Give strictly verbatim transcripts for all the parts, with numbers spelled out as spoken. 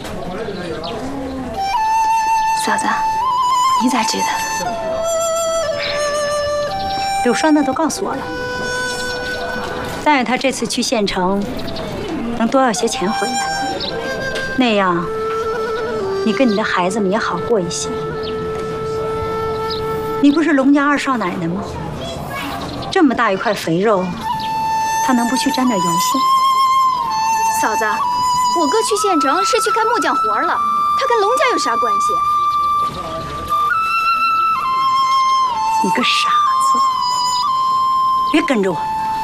嫂子，你咋知道？ 柳双那都告诉我了。但愿他这次去县城能多要些钱回来，那样你跟你的孩子们也好过一些。你不是龙家二少奶奶吗？这么大一块肥肉，他能不去沾点油性？ 嫂子，我哥去县城是去干木匠活了，他跟龙家有啥关系？ 你个傻子，别跟着我！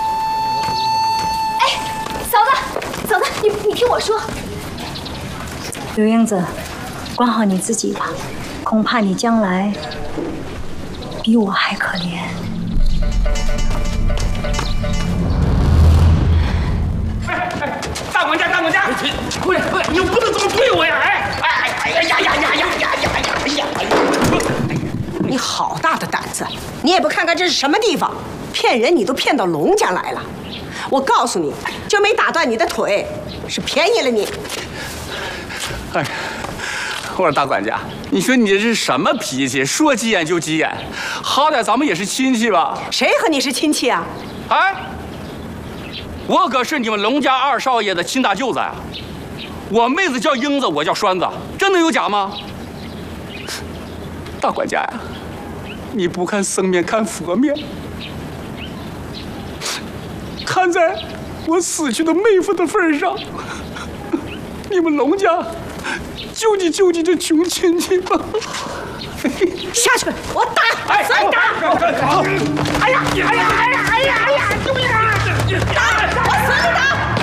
哎，嫂子，嫂子，你你听我说， 刘英子，管好你自己吧，恐怕你将来比我还可怜。 哎哎，大管家，大管家，不是不是，你不能这么对我呀！哎哎哎呀呀呀呀呀呀呀呀呀呀！ 你好大的胆子！你也不看看这是什么地方，骗人你都骗到龙家来了。我告诉你，就没打断你的腿，是便宜了你。 哎，我说大管家，你说你这是什么脾气？说急眼就急眼，好歹咱们也是亲戚吧？ 谁和你是亲戚啊？ 哎，我可是你们龙家二少爷的亲大舅子呀！我妹子叫英子，我叫栓子，真的有假吗？大管家呀，你不看僧面看佛面，看在我死去的妹夫的份上，你们龙家救济救济这穷亲戚吧！ 下去，我打！ 哎，再打！哎呀，哎呀，哎呀，哎呀，哎呀，救命啊！打！ 我死你打！